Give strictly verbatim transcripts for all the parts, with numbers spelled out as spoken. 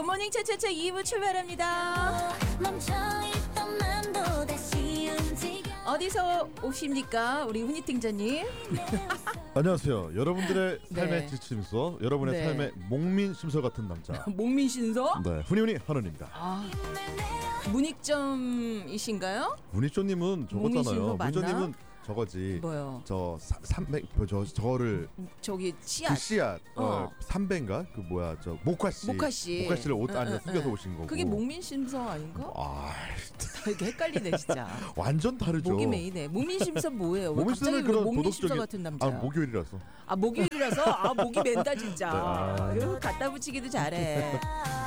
굿모닝 차차차 이 부 출발합니다. 어디서 오십니까? 우리 훈이 팀장님. 안녕하세요. 여러분들의 삶의 네. 지침서, 여러분의 네. 삶의 목민심서 같은 남자. 목민신서? 네, 훈이훈이 한원입니다. 아, 문익점이신가요? 문희조님은 목민심서 저거잖아요. 맞나? 문희조님은 저거지. 뭐요? 저 삼백 저 저를 저기 씨앗. 그 씨앗 어, 어. 삼배인가 그 뭐야 저 목화씨 목화씨. 목화씨를 옷 응, 안에 응, 숨겨서 응. 오신 거고. 그게 목민심서 아닌가? 아 다 이게 헷갈리네 진짜. 완전 다르죠. 목이 메이네. 목민심서 뭐예요? 왜 갑자기 목민심서는 왜 그런 목민심서 도덕적인- 같은 남자? 아 목요일이라서. 아 목요일이라서 아 목이 맨다 진짜. 네, 아. 이거 갖다 붙이기도 잘해.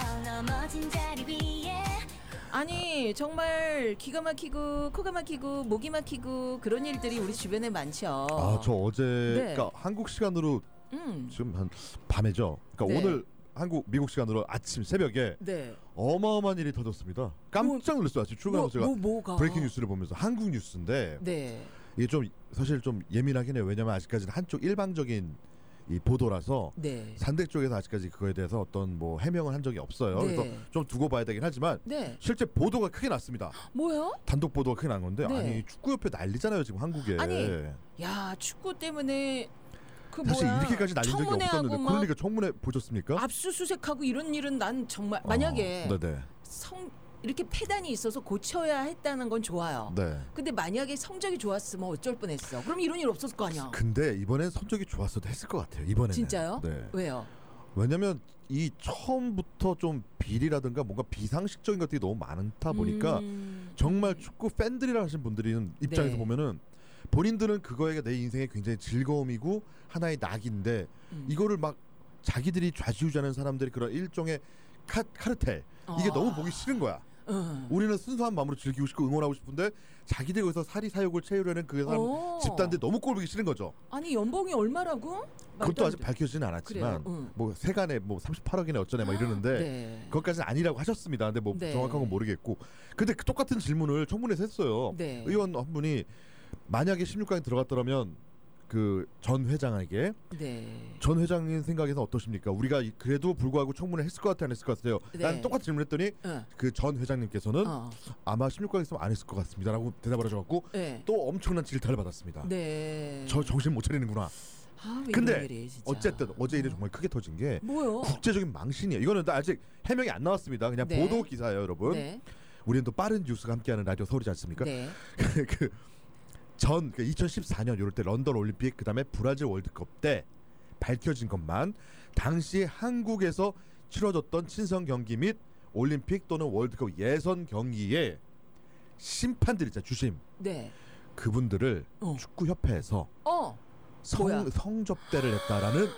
아니 정말 기가 막히고 코가 막히고 목이 막히고 그런 일들이 우리 주변에 많죠. 아 저 어제 네. 그러니까 한국 시간으로 음. 지금 한 밤에죠. 그러니까 네. 오늘 한국 미국 시간으로 아침 새벽에 네. 어마어마한 일이 터졌습니다. 깜짝 놀랐어요. 아침 출근하고 제가 뭐, 뭐가? 브레이킹 뉴스를 보면서 한국 뉴스인데 네. 이게 좀 사실 좀 예민하긴 해요. 왜냐면 아직까지는 한쪽 일방적인 이 보도라서 네. 상대 쪽에서 아직까지 그거에 대해서 어떤 뭐 해명을 한 적이 없어요. 네. 그래서 좀 두고 봐야 되긴 하지만 네. 실제 보도가 크게 났습니다. 뭐요? 단독 보도가 크게 난 건데 네. 아니 축구협회 난리잖아요 지금 한국에. 아니, 야 축구 때문에 그 사실 뭐야? 이렇게까지 날린 적이 청문회하고 없었는데 막 그러니까 청문회 보셨습니까? 압수수색하고 이런 일은 난 정말 만약에 어, 네네. 성 이렇게 폐단이 있어서 고쳐야 했다는 건 좋아요. 네. 근데 만약에 성적이 좋았으면 어쩔 뻔했어. 그럼 이런 일 없었을 거 아니야. 근데 이번엔 성적이 좋았어도 했을 것 같아요. 이번에는. 진짜요? 네. 왜요? 왜냐면 이 처음부터 좀 비리라든가 뭔가 비상식적인 것들이 너무 많다 보니까 음... 정말 축구 팬들이라 하신 분들은 입장에서 네. 보면은 본인들은 그거가 내 인생의 굉장히 즐거움이고 하나의 낙인데 음. 이거를 막 자기들이 좌지우지하는 사람들이 그런 일종의 카, 카르텔 이게 어. 너무 보기 싫은 거야. 음. 우리는 순수한 마음으로 즐기고 싶고 응원하고 싶은데 자기들이 거기서 사리 사욕을 채우려는 그 사람 오. 집단들 너무 꼴 보기 싫은 거죠. 아니 연봉이 얼마라고? 그것도 아직 말도 안 밝혀지지는 않았지만 그래요, 응. 뭐 세간에 뭐 삼십팔억이네 어쩌네 막 이러는데 네. 그것까지는 아니라고 하셨습니다. 근데 뭐 네. 정확한 건 모르겠고 근데 그 똑같은 질문을 청문회에서 했어요. 네. 의원 한 분이 만약에 십육 강에 들어갔더라면 그 전 회장에게 네. 전 회장님 생각에서 어떠십니까? 우리가 그래도 불구하고 청문회 했을 것 같아요, 안 했을 것 같아요? 네. 난 똑같이 질문했더니 응. 그 전 회장님께서는 어. 아마 십육 강에 있으면 안 했을 것 같습니다라고 대답을 하셔갖고 네. 또 엄청난 질타를 받았습니다. 네. 저 정신 못 차리는구나. 아, 왜 근데 이런 일이, 진짜. 어쨌든 어제 일이 정말 크게 터진 게 뭐요? 국제적인 망신이에요. 이거는 아직 해명이 안 나왔습니다. 그냥 네. 보도 기사예요, 여러분. 네. 우리는 또 빠른 뉴스가 함께하는 라디오 서울이지 않습니까? 네. 그 전 그 이천십사 년 이럴 때 런던 올림픽 그다음에 브라질 월드컵 때 밝혀진 것만 당시 한국에서 치러졌던 친선 경기 및 올림픽 또는 월드컵 예선 경기에 심판들 있잖아요, 주심. 네. 그분들을 어. 축구협회에서 어. 뭐야? 성, 성접대를 했다라는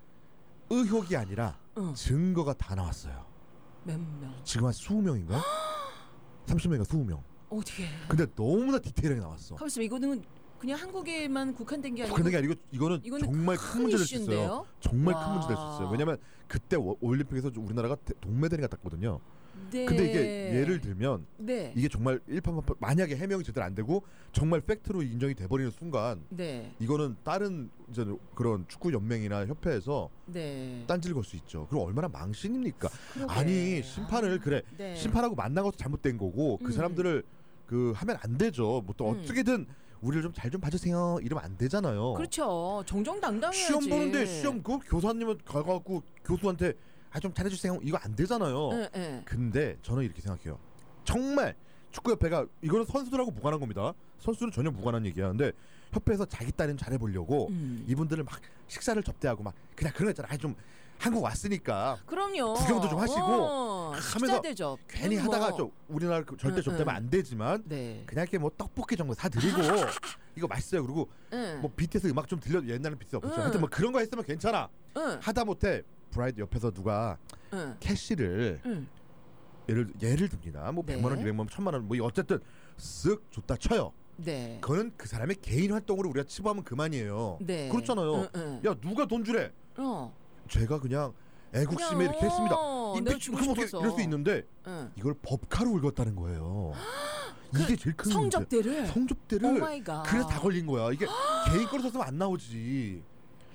의혹이 아니라 응. 증거가 다 나왔어요. 몇 명? 지금 한 이십 명인가? 삼십 명인가 이십 명. 어떻게? 근데 너무나 디테일하게 나왔어. 가만있어. 이거는 그냥 한국에만 국한된 게 아니고. 그런 게 아니고 이거는, 이거는 정말 큰 큰 문제 될 수 이슈인데요? 있어요. 정말 와. 큰 문제 될 수 있어요. 왜냐면 그때 워- 올림픽에서 우리나라가 대- 동메달이 땄거든요. 네. 근데 이게 예를 들면 네. 이게 정말 일파만파 만약에 해명이 제대로 안 되고 정말 팩트로 인정이 돼버리는 순간 네. 이거는 다른 이제 그런 축구 연맹이나 협회에서 네. 딴지를 걸 수 있죠. 그럼 얼마나 망신입니까? 그러게. 아니 심판을 그래 네. 심판하고 만난 것도 잘못된 거고 그 음. 사람들을 그 하면 안 되죠. 뭐 또 음. 어떻게든 우리를 좀 잘 좀 봐주세요. 이러면 안 되잖아요. 그렇죠. 정정당당해야지. 시험 보는데 시험 그 교사님은 가갖고 교수한테 아 좀 잘해주세요. 이거 안 되잖아요. 네, 네. 근데 저는 이렇게 생각해요. 정말 축구협회가 이거는 선수들하고 무관한 겁니다. 선수는 전혀 무관한 얘기하는데 협회에서 자기 딸은 잘해보려고 음. 이분들을 막 식사를 접대하고 막 그냥 그런 거 있잖아. 아니 좀 한국 왔으니까 그럼요. 구경도 좀 하시고 어, 하면서 식사 대접. 괜히 뭐. 하다가 좀 우리나라 그 절대 응, 접대면 응. 안 되지만 네. 그냥 이렇게 뭐 떡볶이 정도 사드리고 이거 맛있어요. 그리고 응. 뭐 비티에스 음악 좀 들려 옛날엔 비티에스 없었죠. 응. 하여튼 뭐 그런 거 했으면 괜찮아. 응. 하다 못해 브라이드 옆에서 누가 응. 캐시를 응. 예를 예를 듭니다. 뭐 네. 백만 원, 이백만 원, 천만 원, 뭐 어쨌든 쓱 줬다 쳐요. 네. 그거는 그 사람의 개인 활동으로 우리가 치부하면 그만이에요. 네. 그렇잖아요. 응, 응. 야 누가 돈 주래? 어. 제가 그냥 애국심에 그냥, 이렇게 했습니다. 어, 이 내가 미- 주고 그럼 어떻게 싶어서. 이럴 수 있는데 응. 이걸 법카로 긁었다는 거예요. 이게 제일 큰 성접대를. 문제. 성접대를 오 마이 갓. 그래서 다 걸린 거야. 이게 개인 거로 썼으면 안 나오지.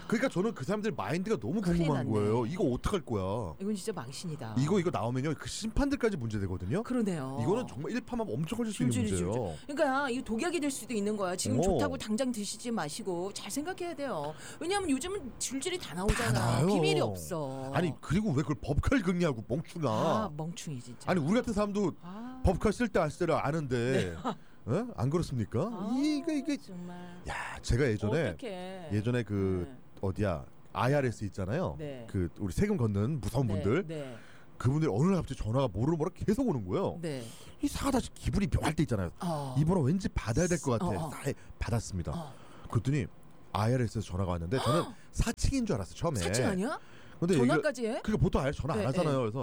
그러니까 저는 그 사람들 마인드가 너무 큰일 궁금한 났네. 거예요. 이거 어떡할 거야. 이건 진짜 망신이다. 이거 이거 나오면요 그 심판들까지 문제되거든요. 그러네요. 이거는 정말 일파만 엄청 커질 수 있는 줄줄이 문제예요. 그러니까 이 독약이 될 수도 있는 거야. 지금 오. 좋다고 당장 드시지 마시고 잘 생각해야 돼요. 왜냐하면 요즘은 줄줄이 다 나오잖아. 다 나와요. 비밀이 없어. 아니 그리고 왜 그걸 법카를 긁냐고 멍충아. 아, 멍충이 진짜. 아니 우리 같은 사람도 아. 법카 쓸 때 안 쓸 때를 아는데 어? 안 그렇습니까? 아, 이게 이게 정말. 야 제가 예전에 어떡해. 예전에 그 네. 어디야 아이알에스 있잖아요. 네. 그 우리 세금 걷는 무서운 네, 분들 네. 그분들 어느 날 갑자기 전화가 모르는 뭐라 계속 오는 거예요. 네. 이상하다 기분이 묘할 때 있잖아요. 어. 이번에 왠지 받아야 될 것 같아. 어, 어. 사- 받았습니다. 어. 그랬더니 아이알에스에서 전화가 왔는데 저는 사칭인 줄 알았어요 처음에. 사칭 아니야? 근데 이거 전화까지 해? 그게 보통 아예 전화 안 네, 하잖아요. 그래서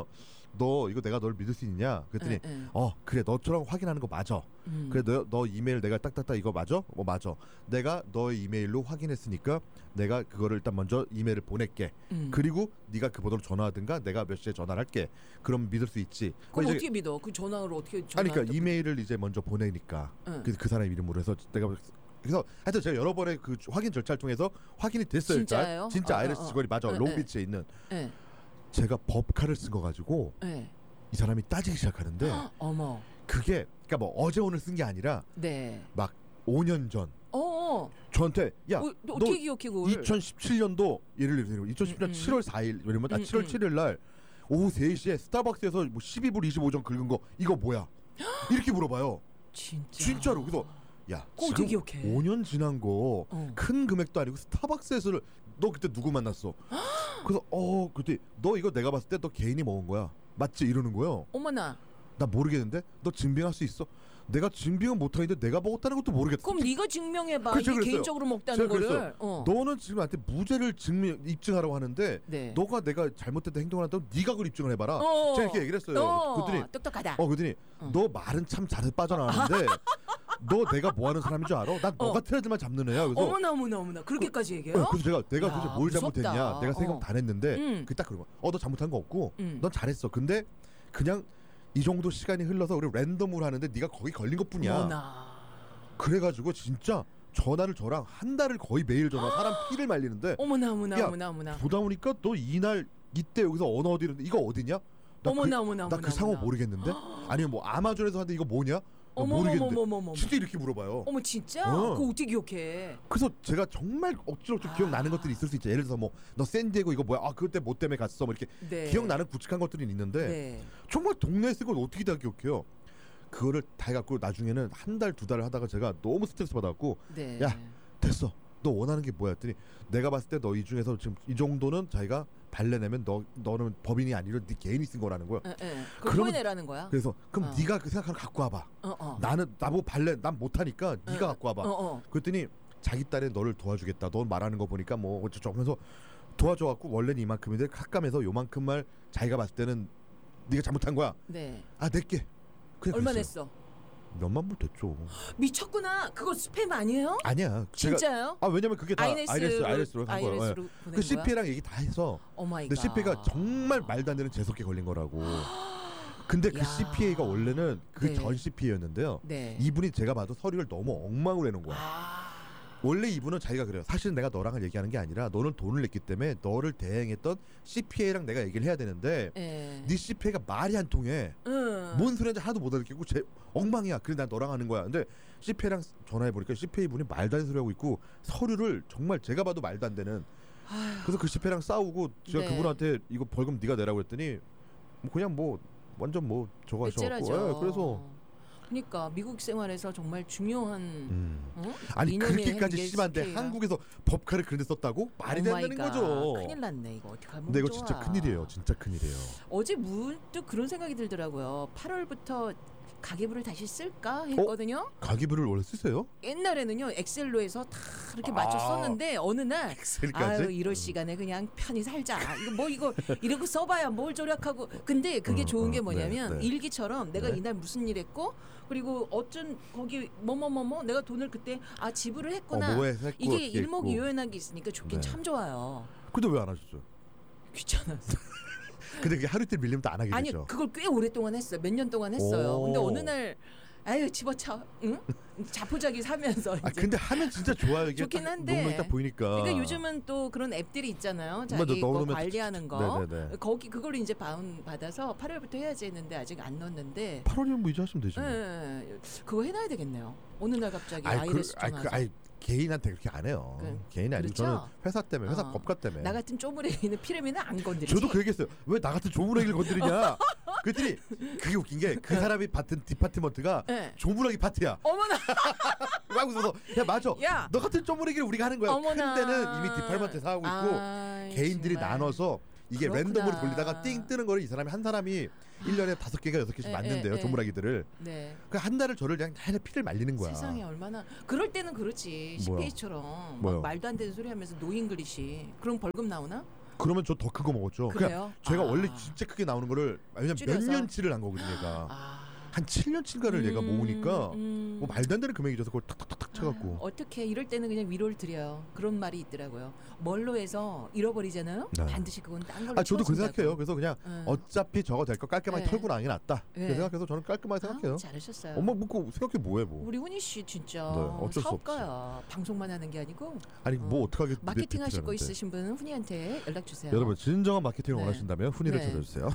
너 이거 내가 널 믿을 수 있냐? 그랬더니 네, 네. 어 그래 너처럼 확인하는 거 맞아. 음. 그래 너, 너 이메일 내가 딱딱딱 이거 맞아? 어 맞아. 내가 너의 이메일로 확인했으니까 내가 그거를 일단 먼저 이메일을 보낼게. 음. 그리고 네가 그 번호로 전화하든가 내가 몇 시에 전화를 할게. 그럼 믿을 수 있지. 그럼 이제- 어떻게 믿어? 그 전화로 어떻게 전화? 아니 그러니까 이메일을 이제 먼저 보내니까 응. 그, 그 사람 이름으로 해서 내가 그래서 하여튼 제가 여러 번의 그 확인 절차를 통해서 확인이 됐어요. 진짜예요? 일단 진짜 어, 아이레스 어, 어. 직원이 맞아. 네, 롱비치에 있는 네. 제가 법카를 쓴 거 가지고 네. 이 사람이 따지기 시작하는데 어머. 그게 그러니까 뭐 어제 오늘 쓴 게 아니라 네. 막 오 년 전 어. 어. 저한테 야 어, 너 너 어떻게 기억해 그걸? 이천십칠 년도 예를 들면 이천십칠 년 음, 음. 칠월 사일 왜냐면 아 음, 칠월 음. 칠일 날 오후 세 시에 스타벅스에서 뭐 십이 불 이십오 전 긁은 거 이거 뭐야? 이렇게 물어봐요. 진짜. 진짜로. 그래서 야 그거 어떻게 지금 기억해? 오 년 지난 거 어. 큰 금액도 아니고 스타벅스에서 너 그때 누구 만났어? 그래서 어 그때 너 이거 내가 봤을 때 너 개인이 먹은 거야 맞지? 이러는 거예요. 어머나. 나 모르겠는데 너 증빙할 수 있어? 내가 증빙은 못하는데 내가 먹었다는 것도 모르겠어. 그럼 네가 증명해봐. 그쵸, 이게 그랬어요. 개인적으로 먹다는 제가 거를. 그랬어요. 어. 너는 지금 나한테 무죄를 증명 입증하라고 하는데 네. 너가 내가 잘못됐다 행동을 한다고 네가 그걸 입증을 해봐라. 어. 제가 이렇게 얘기를 했어요. 어. 그랬더니 똑똑하다. 어 그랬더니 어. 너 말은 참 잘해 빠져나가는데 너 내가 뭐 하는 사람인 줄 알아? 난 너 어. 같은 애들만 잡는 애야. 그래서 어머나 어머나 어머나. 그렇게까지 얘기해요? 어, 그래서 제가 내가 야, 도대체 뭘 무섭다. 잘못했냐? 내가 생각 어. 다 했는데 음. 그게 딱 그런 거야. 어너 잘못한 거 없고 음. 넌 잘했어. 근데 그냥 이 정도 시간이 흘러서 우리 랜덤으로 하는데 네가 거기 걸린 것뿐이야. 어머나. 그래가지고 진짜 전화를 저랑 한 달을 거의 매일 전화 사람 피를 말리는데 어머나 어머나 야, 어머나 어머나. 보다 보니까 너 이날 이때 여기서 어느 어디 이런데 이거 어디냐? 어머나 어머나 나 그 어머나. 상호 어머나. 모르겠는데 아니면 뭐 아마존에서 하는데 이거 뭐냐? 나 어머 모르겠는데 어머 어머 어머. 진짜 이렇게 물어봐요. 어머 진짜? 어. 그거 어떻게 기억해? 그래서 제가 정말 억지로 좀 기억나는 아. 것들이 있을 수 있죠. 예를 들어서 뭐 너 샌디에고 이거 뭐야? 아 그때 뭐 때문에 갔어? 뭐 이렇게 네. 기억나는 굵직한 것들이 있는데 네. 정말 동네에 쓴 걸 어떻게 다 기억해요? 그거를 다 해갖고 나중에는 한 달 두 달 하다가 제가 너무 스트레스 받았고 네. 야. 됐어. 너 원하는 게 뭐야? 했더니 내가 봤을 때 너 이 중에서 지금 이 정도는 자기가 발레내면 너 너는 법인이 아니라 네 개인이 쓴 거라는 거야. 예, 예. 그걸 그러면- 토해내라는 거야? 그래서 그럼 어. 네가 그 생각을 갖고 와봐. 어, 어. 나는 나보고 발레 난 못하니까 네가 어, 갖고 와봐. 어, 어. 그랬더니 자기 딸이 너를 도와주겠다. 너 말하는 거 보니까 뭐 어쩌고 하면서 도와줘갖고 원래는 이만큼인데 깎아면서 요만큼 말 자기가 봤을 때는 네가 잘못한 거야. 네. 아 낼게. 그냥 얼마 그랬어요. 냈어? 몇만 불 됐죠. 미쳤구나. 그거 스팸 아니에요? 아니야. 제가 진짜요? 아 왜냐면 그게 다 아이네스로 아이레스 아이레스로 한 거예요. 예. 아이네스로 보낸 그 거야? 씨피에이랑 얘기 다 해서 오 마이 근데 갓. 씨피에이가 정말 말도 안 되는 재수없게 걸린 거라고. 근데 그 야. 씨피에이가 원래는 그 네. 전 씨피에이였는데요. 네. 이분이 제가 봐도 서류를 너무 엉망으로 해놓은 거야. 아. 원래 이분은 자기가 그래요. 사실은 내가 너랑을 얘기하는 게 아니라 너는 돈을 냈기 때문에 너를 대행했던 씨피에이랑 내가 얘기를 해야 되는데 예. 네 씨피에이가 말이 안 통해. 응. 뭔 소리인지 하나도 못 알아듣겠고 제 엉망이야. 그래 난 너랑 하는 거야. 근데 씨피에이랑 전화해 보니까 씨피에이 분이 말도 안 되는 소리 하고 있고 서류를 정말 제가 봐도 말도 안 되는. 아휴. 그래서 그 씨피에이랑 싸우고 제가 네. 그분한테 이거 벌금 네가 내라고 했더니 뭐 그냥 뭐 완전 뭐 저거 하셔갖고 찌라죠. 예, 그래서 그러니까 미국 생활에서 정말 중요한 음. 어? 아니 이념의 그렇게까지 게 심한데 씨피에이가. 한국에서 법카를 그런데 썼다고 말이 오 마이 된다는 갓. 거죠. 큰일 났네 이거 어떻게 하면 근데 이거 좋아. 진짜 큰일이에요. 진짜 큰일이에요. 어제 문득 그런 생각이 들더라고요. 팔월부터 가계부를 다시 쓸까 했거든요. 가계부를 원래 쓰세요? 옛날에는요 엑셀로 해서 다 이렇게 맞춰 아. 썼는데 어느 날 엑셀까지? 아유 이럴 시간에 그냥 편히 살자. 이거 뭐 이거 이러고 써봐야 뭘 절약하고. 근데 그게 어, 좋은 게 어, 뭐냐면 네, 네. 일기처럼 내가 네. 이날 무슨 일 했고 그리고 어쩐 거기 뭐뭐뭐뭐 내가 돈을 그때 아 지불을 했구나. 어, 뭐에 했고 이게 어떻게 했고. 일목요연하게 있으니까 좋긴 네. 참 좋아요. 근데 왜 안 하셨어요? 귀찮아서. 근데 그게 하루 이틀 밀리면 또 안 하게 아니 되죠. 그걸 꽤 오랫동안 했어요. 몇 년 동안 했어요. 오. 근데 어느 날 아유 집어쳐. 응? 자포자기 사면서. 아 이제. 근데 하면 진짜 좋아요. 이게 좋긴 딱 한데. 녹록이 딱 보이니까. 그러니까 요즘은 또 그런 앱들이 있잖아요. 맞아, 자기 거 넣어놓으면 관리하는 거. 네네네. 거기 그걸 이제 다운 받아서 팔월부터 해야지 했는데 아직 안 넣었는데. 팔월이면 뭐 이제 하시면 되죠. 뭐. 네, 그거 해놔야 되겠네요. 어느 날 갑자기 아이, 아이를 그, 아이, 수정해서. 그, 아이, 개인한테 그렇게 안 해요. 그, 개인이 아니고 그렇죠? 저는 회사 때문에 회사 어. 법과 때문에. 나 같은 쪼무레기는 피레미는 안 건드리지. 저도 그 얘기했어요. 왜 나 같은 조물애기를 건드리냐. 그랬더니 그게 웃긴 게 그 사람이 맡은 디파트먼트가 네. 조물애기 파트야. 어머나. 막 웃어서 야 맞아. 야. 너 같은 조물애기를 우리가 하는 거야. 어머나. 큰 데는 이미 디파트먼트에서 하고 있고 아이, 개인들이 정말. 나눠서 이게 그렇구나. 랜덤으로 돌리다가 띵 뜨는 거를 이 사람이 한 사람이 일 년에 다섯 개가 여섯 개씩 에, 만든대요. 에, 에. 조물애기들을. 네. 그 한 달을 저를 그냥 내내 피를 말리는 거야. 세상에 얼마나 그럴 때는 그렇지. 뭐요? 십페이지처럼 뭐요? 말도 안 되는 소리 하면서 노잉글리시. 그럼 벌금 나오나? 그러면 저 더 큰 거 먹었죠. 그래요? 제가 아. 원래 진짜 크게 나오는 거를 왜냐면 몇 줄여서? 년치를 한 거거든요. 얘가 아. 한 칠 년치인가를 얘가 음, 모으니까 음. 뭐 말도 안 되는 금액이져서 그걸 탁탁탁탁 쳐갖고. 아, 어떻게 이럴 때는 그냥 위로를 드려요. 그런 말이 있더라고요. 뭘로 해서 잃어버리잖아요. 네. 반드시 그건 딴 걸로 아 저도 그렇게 채워준다고. 생각해요. 그래서 그냥 응. 어차피 저거 될 거 깔끔하게 네. 털고 나는 게 낫다. 네. 그렇게 생각해서 저는 깔끔하게 생각해요. 아, 잘하셨어요. 엄마 묻고 생각해 뭐해 뭐. 우리 훈이 씨 진짜 네, 어쩔 수 사업가야. 방송만 하는 게 아니고 아니 어. 뭐 어떡하게 마케팅 하실 거 있으 있으신 분은 훈이한테 연락 주세요. 여러분 진정한 마케팅을 네. 원하신다면 훈이를 네. 찾아주세요.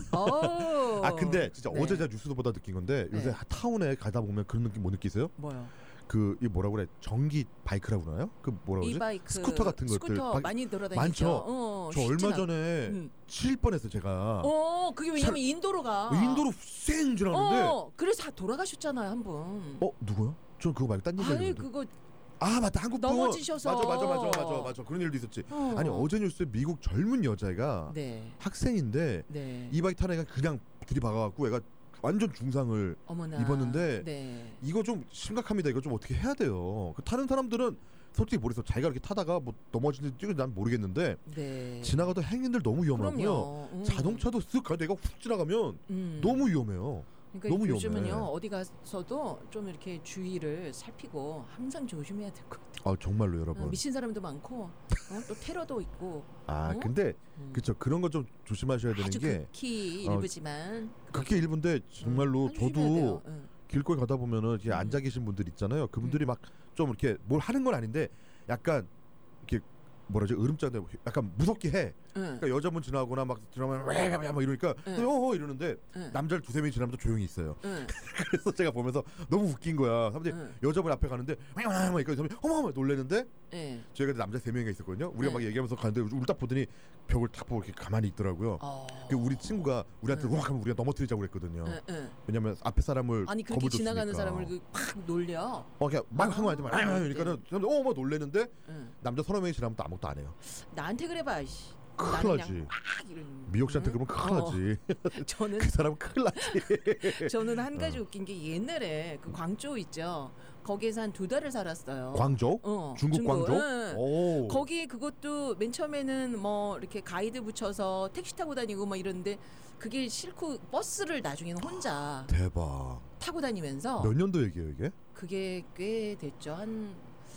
오. 아 근데 진짜 네. 어제 제가 뉴스도 보다 느낀 건데 요새 네. 타운에 가다 보면 그런 느낌 못 느끼세요? 뭐요? 그 이 뭐라고 그래 전기 바이크라고 그러나요? 그 뭐라고 그러지? 이바이크 스쿠터 같은 것들 스쿠터 바- 많이 돌아다니죠. 많죠. 어, 저 얼마 쉽진 않- 전에 음. 칠 뻔했어 제가. 어, 그게 왜냐면 차- 인도로 가. 인도로 쌩 지나는데 어, 어, 그래서 다 돌아가셨잖아요 한 분. 누구요? 저 그거 말고 딴 얘기 아니 하려고 그거 아 맞다 한국 분 넘어지셔서. 맞아 맞아 맞아 맞아 맞아 그런 일도 있었지. 어. 아니 어제 뉴스에 미국 젊은 여자가 네, 학생인데 네. 이바이크 타는 애가 그냥 들이박아갖고 애가 완전 중상을 어머나. 입었는데 네. 이거 좀 심각합니다. 이거 좀 어떻게 해야 돼요. 그 타는 사람들은 솔직히 모르겠어. 자기가 이렇게 타다가 뭐 넘어지는지 뛰는지 난 모르겠는데 네. 지나가던 행인들 너무 위험하고요. 그럼요. 음. 자동차도 쓱 가 내가 훅 지나가면 음. 너무 위험해요. 그러니까 너무 요즘은요 위험해. 어디 가서도 좀 이렇게 주의를 살피고 항상 조심해야 될 것 같아요. 아 정말로 어, 여러분. 미친 사람도 많고 어? 또 테러도 있고. 아 어? 근데 음. 그쵸 그런 거 좀 조심하셔야 되는 아주 게 극히 어, 일부지만 그게 일부인데 정말로 음, 조심해야 저도 돼요. 응. 길거리 가다 보면은 이렇게 음. 앉아 계신 분들 있잖아요. 그분들이 막 좀 이렇게 뭘 하는 건 아닌데 약간 이렇게 뭐라지 으름장대 약간 무섭게 해. 응. 그러니까 여자분 지나거나 막 지나면 왜막 이러니까 응. 어어 이러는데 응. 남자를 두세 명이 지나면 조용히 있어요. 응. 그래서 제가 보면서 너무 웃긴 거야. 사람들이 응. 여자분 앞에 가는데 막 이러니까 사람들이 어머 어머 놀래는데 예. 저희가 남자 세 명이 있었거든요. 우리가 네. 막 얘기하면서 가는데 우리 딱 보더니 벽을 딱 보고 이렇게 가만히 있더라고요. 어. 그 우리 친구가 우리한테 응. 우악 하면 우리가 넘어뜨리자고 그랬거든요. 응, 응. 왜냐면 앞에 사람을 아니 그렇게 겁을 지나가는 줬으니까. 사람을 그 팍 놀려. 어 그냥 막 한 거 아니지만 아, 그러니까는 사람들 어머 놀래는데 응. 남자 서너 명이 지나면 또 아무것도 안 해요. 나한테 그래봐. 씨. 큰일 나는 나지. 그냥 막 이런. 미역 씨한테 응? 그러면 큰일 어. 나지. 저는 그 사람은 큰일 나지. 저는 한 가지 어. 웃긴 게 옛날에 그 광저우 있죠. 거기에서 한 두 달을 살았어요. 광저우? 어, 중국 광저우? 응. 오. 거기 그것도 맨 처음에는 뭐 이렇게 가이드 붙여서 택시 타고 다니고 막 이런데 그게 싫고 버스를 나중에는 혼자 대박. 타고 다니면서 몇 년도 얘기예요 이게? 그게 꽤 됐죠. 한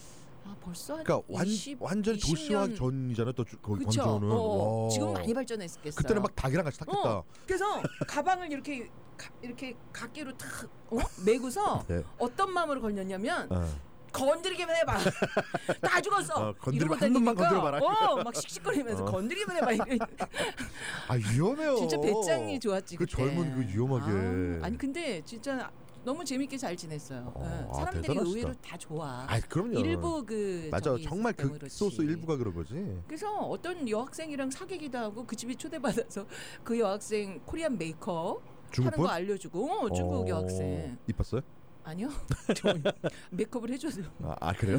아, 벌써 한 그러니까 완 이십, 완전 이십 도시화 년. 전이잖아요. 또 주- 거기 그쵸. 광저우는. 어, 와. 지금 많이 발전했겠어요. 그때는 막 닭이랑 같이 탔겠다. 어, 그래서 가방을 이렇게 가, 이렇게 각기로 탁 어? 메고서 네. 어떤 마음으로 걸렸냐면 어. 건드리기만 해봐. 다 죽었어. 어, 건드리면 이러고 한 놈만 다니니까, 건드려봐라. 어, 막 씩씩거리면서 어. 건드리기만 해봐. 이거. 아 위험해요. 진짜 배짱이 좋았지 그 그때. 젊은 그 위험하게. 아, 아니 근데 진짜 너무 재밌게 잘 지냈어요. 어, 응. 아, 사람들이 대단하시다. 의외로 다 좋아. 아 그럼요. 일부 그 맞아 저기 정말 있기 때문에 극소수 그렇지. 일부가 그런 거지. 그래서 어떤 여학생이랑 사귀기도 하고 그 집에 초대받아서 그 여학생 코리안 메이크업 중국 하는 분? 거 알려주고 어, 중국 어, 여학생 이뻤어요? 아니요 저 메이크업을 해줘서 아, 아 그래요?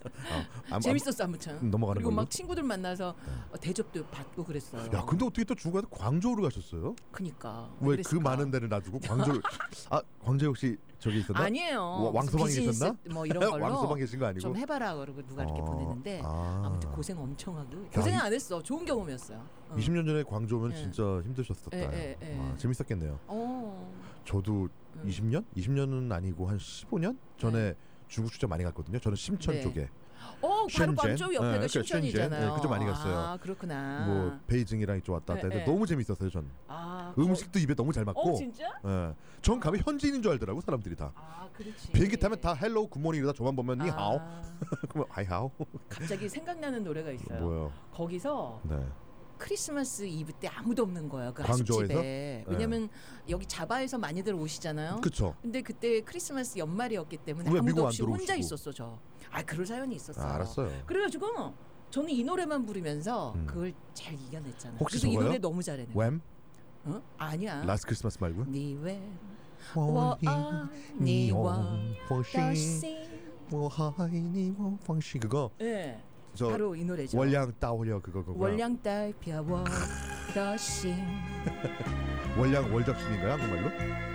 아, 재밌었어 아무튼. 음, 넘어가는 그리고 걸로. 막 친구들 만나서 어, 대접도 받고 그랬어요. 야 근데 어떻게 또 중국에서 광저우를 가셨어요? 그니까 왜 그 그랬을까? 많은 데를 놔두고 광저우? 아 광저우 혹시 저기 있었나? 아니에요. 와, 왕서방에 비즈니스 계셨나? 뭐 이런 걸로 왕서방 계신 거 아니고? 좀 해봐라 그러고 누가 이렇게 어, 보냈는데 아. 아무튼 고생 엄청 하고 고생 안 했어. 좋은 경험이었어요. 어. 이십 년 전에 광저우면 예. 진짜 힘드셨었다. 예, 예, 예. 아, 재밌었겠네요. 어. 저도 음. 이십 년? 이십 년은 아니고 한 십오 년 전에 중국 출장 많이 갔거든요. 저는 심천 네. 쪽에. 어, 바로 셴젠. 광저우 옆에가 네, 그러니까 신천이잖아요. 셴젠. 네, 그쪽 많이 갔어요. 아, 그렇구나. 뭐 베이징이랑 이쪽 왔다 갔다 네, 해서 네. 너무 재밌었어요. 전 아, 음식도 입에 너무 잘 거... 맞고. 어, 진짜? 예, 전 가면 현지인인 줄 알더라고 사람들이 다. 아, 그렇지. 비행기 타면 다 헬로우 굿모닝 이러다 저만 보면 아, 니하오. 그러면 아이하오. 갑자기 생각나는 노래가 있어요. 뭐요? 거기서 네. 크리스마스 이브 때 아무도 없는 거야. 그 광저우에서? 아식집에. 왜냐면 여기 자바에서 많이들 오시잖아요. 그쵸. 근데 그때 크리스마스 연말이었기 때문에 왜 아무도 미국 안 없이 혼자 들어오시고? 있었어 저. 아, 그럴 사연이 있었어요. 아, 알았어요. 그래가지고 저는 이 노래만 부르면서 음. 그걸 잘 이겨냈잖아. 혹시 그래서 이 저거요? 노래 너무 잘해. 내가. 웸? 어? 아니야. 라스트 크리스마스 말고? 니왜我爱你我的心 시 그거. 예. 저 바로 이 노래죠. 월량 따오려 그거 그거. 我俩代表我的心 월량 월적신인가요 한국말로?